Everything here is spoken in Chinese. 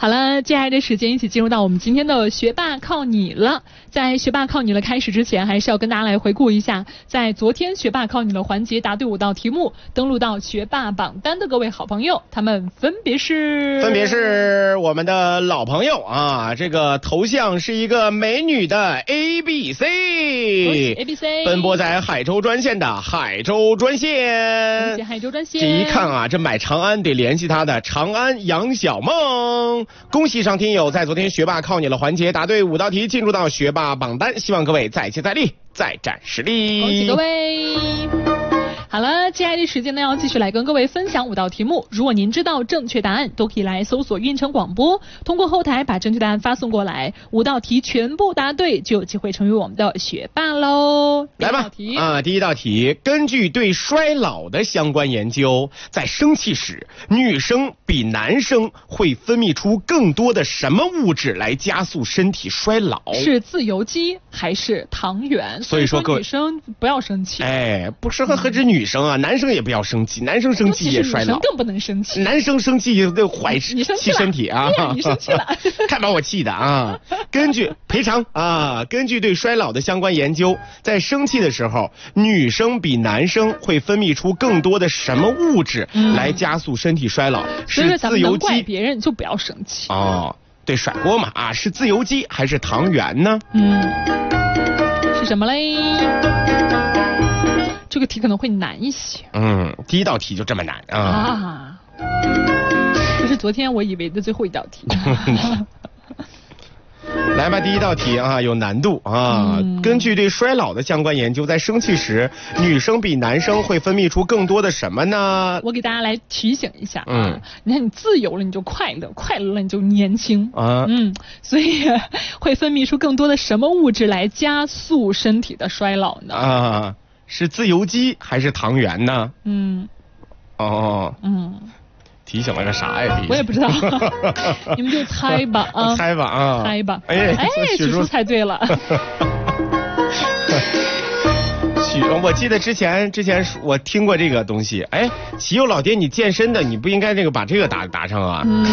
好了，接下来的时间一起进入到我们今天的学霸靠你了。在学霸靠你了开始之前，还是要跟大家来回顾一下，在昨天学霸靠你了环节答对5道题目，登录到学霸榜单的各位好朋友，他们分别是我们的老朋友啊，这个头像是一个美女的 ABC， 奔波在海州专线的海州专线， 海州专线。 这一看啊，这买长安得联系他的长安杨小梦。恭喜上听友在昨天学霸靠你了环节答对5道题，进入到学霸榜单，希望各位再接再厉，再展实力。 恭喜各位。好了，接下来的时间呢，要继续来跟各位分享5道题目。如果您知道正确答案，都可以来搜索运城广播，通过后台把正确答案发送过来。5道题全部答对，就有机会成为我们的学霸喽。 来吧，第一道题，根据对衰老的相关研究，在生气时，女生比男生会分泌出更多的什么物质来加速身体衰老？ 是自由基还是糖原？所以说女生不要生气。 不适合何止女生啊，男生也不要生气，男生生气也衰老， 女生更不能生气。 男生生气就坏气身体啊！ 你生气了， 看把我气的啊！根据赔偿啊，根据对衰老的相关研究，在生气的时候，女生比男生会分泌出更多的什么物质来加速身体衰老？是自由基。 怪别人就不要生气哦，对，甩锅嘛啊，是自由基还是糖原呢？ 是什么嘞？这个题可能会难一些。 第一道题就这么难啊！ 这是昨天我以为的最后一道题。 来吧，第一道题啊，有难度啊。根据对衰老的相关研究，在生气时，女生比男生会分泌出更多的什么呢？ 我给大家来提醒一下你看你自由了你就快乐，快乐了你就年轻啊。所以会分泌出更多的什么物质来加速身体的衰老呢？ 是自由基还是糖原呢？提醒了个啥呀？ 我也不知道，你们就猜吧啊！ 猜吧啊！ 猜吧！许叔猜对了。 我记得之前我听过这个东西。齐友老爹，你健身的，你不应该把这个打上啊？